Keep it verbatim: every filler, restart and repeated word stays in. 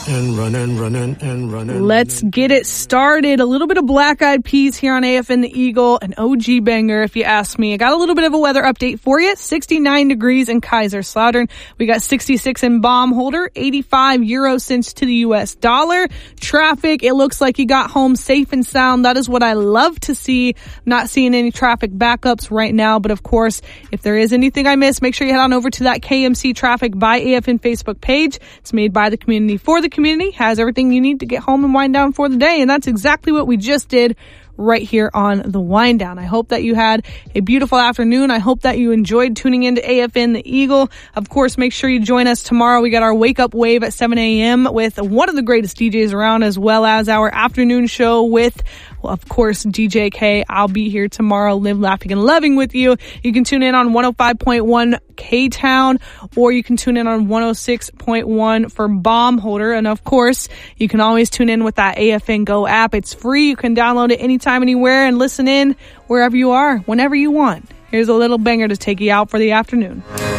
and running, running, and running. Let's get it started. A little bit of Black Eyed Peas here on A F N The Eagle, an O G banger if you ask me. I got a little bit of a weather update for you. sixty-nine degrees in Kaiserslautern. We got sixty-six in Baumholder, eighty-five euro cents to the U S dollar. Traffic, it looks like you got home safe and sound. That is what I love to see. Not seeing any traffic backups right now, but of course, if there is anything I missed, make sure you head on over to that K M C Traffic by A F N Facebook page. It's made by the community for the community, has everything you need to get home and wind down for the day, and that's exactly what we just did right here on the Wind Down. I hope that you had a beautiful afternoon. I hope that you enjoyed tuning into A F N The Eagle. Of course, make sure you join us tomorrow. We got our Wake Up Wave at seven a.m. with one of the greatest D Js around, as well as our afternoon show with, well, of course, D J K. I'll be here tomorrow, live laughing and loving with you. You can tune in on one oh five point one K-Town, or you can tune in on one oh six point one for Baumholder. And of course, you can always tune in with that A F N Go app. It's free. You can download it anytime, anywhere, and listen in wherever you are, whenever you want. Here's a little banger to take you out for the afternoon.